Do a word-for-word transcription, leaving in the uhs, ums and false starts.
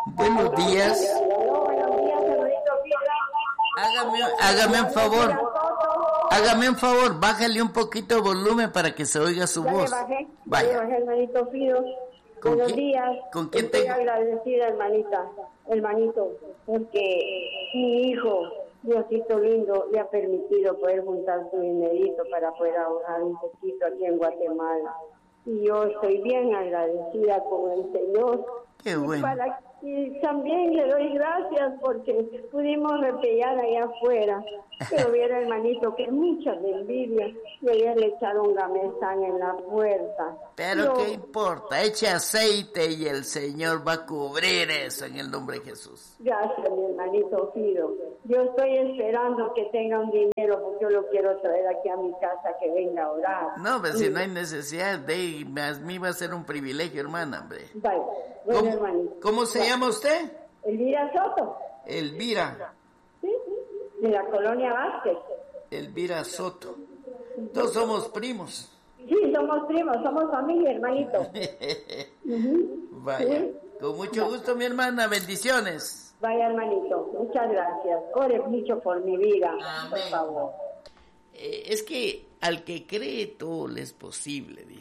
Buenos días. Buenos días, hermanito. Hágame, hágame un favor. Hágame un favor, bájale un poquito el volumen para que se oiga su ya voz. Le bajé, Vaya. ya le bajé, hermanito Fido. Buenos quién, días. ¿Con quién Estoy tengo? agradecida, hermanita, hermanito, porque mi hijo, Diosito lindo, le ha permitido poder juntar su dinerito para poder ahorrar un poquito aquí en Guatemala. Y yo estoy bien agradecida con el Señor. Qué bueno. Y, para, y también le doy gracias porque pudimos repellar allá afuera. Pero viera, hermanito, que mucha de envidia. Y ayer le echaron gamesán en la puerta. Pero yo, qué importa, eche aceite y el Señor va a cubrir eso en el nombre de Jesús. Gracias, mi hermanito Fido. Yo estoy esperando que tenga un dinero porque yo lo quiero traer aquí a mi casa, que venga a orar. No, pero si no hay necesidad de, a mí va a ser un privilegio, hermana, hombre. Vale, bueno, ¿Cómo, hermanito. ¿cómo se vale. llama usted? Elvira Soto. Elvira. Sí, de la colonia Vázquez. Elvira Soto. Todos somos primos. Sí, somos primos, somos familia, hermanito. uh-huh. Vaya, ¿Sí? con mucho gusto, mi hermana, bendiciones. Vaya, hermanito, muchas gracias. Ore mucho por mi vida, Amén. por favor. Eh, es que al que cree todo le es posible, dice.